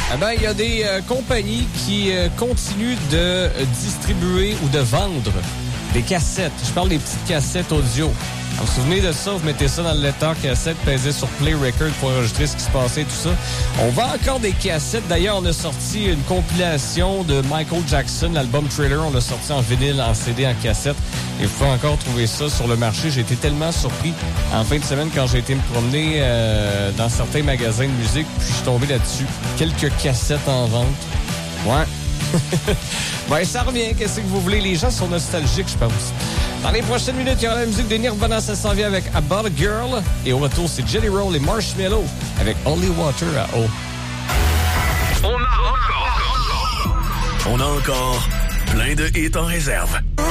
Eh ben, il y a des compagnies qui continuent de distribuer ou de vendre des cassettes. Je parle des petites cassettes audio. Vous vous souvenez de ça? Vous mettez ça dans le lecteur cassette, pesez sur Play Record pour enregistrer ce qui se passait et tout ça. On vend encore des cassettes. D'ailleurs, on a sorti une compilation de Michael Jackson, l'album Thriller. On l'a sorti en vinyle, en CD, en cassette. Et vous pouvez encore trouver ça sur le marché. J'ai été tellement surpris en fin de semaine quand j'ai été me promener dans certains magasins de musique. Puis je suis tombé là-dessus. Quelques cassettes en vente. Ouais. Ben, ça revient. Qu'est-ce que vous voulez? Les gens sont nostalgiques, je pense. Dans les prochaines minutes, il y aura la musique de Nirvana, ça s'en vient avec About a Girl. Et au retour, c'est Jelly Roll et Marshmello avec Only Water à eau. On a encore plein de hits en réserve.